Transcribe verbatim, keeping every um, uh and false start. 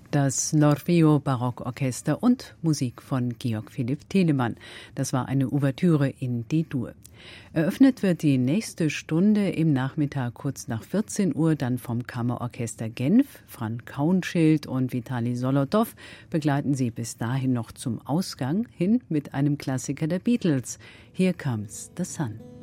Das L'Orfeo Barockorchester und Musik von Georg Philipp Telemann. Das war eine Ouvertüre in D-Dur. Eröffnet wird die nächste Stunde im Nachmittag kurz nach vierzehn Uhr dann vom Kammerorchester Genf. Frank Kaunschild und Vitali Solotow begleiten Sie bis dahin noch zum Ausgang hin mit einem Klassiker der Beatles. Here Comes the Sun.